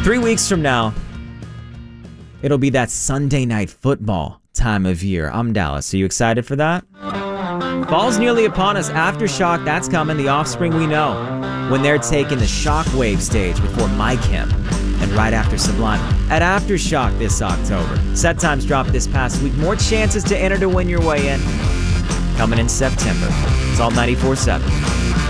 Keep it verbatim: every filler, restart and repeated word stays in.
Three weeks from now, it'll be that Sunday night football time of year. I'm Dallas. Are you excited for that? Fall's nearly upon us. Aftershock, that's coming. The Offspring we know. When they're taking the Shockwave stage before My Chem and right after Sublime. At Aftershock this October. Set times dropped this past week. More chances to enter to win your way in. Coming in September. It's all ninety-four seven.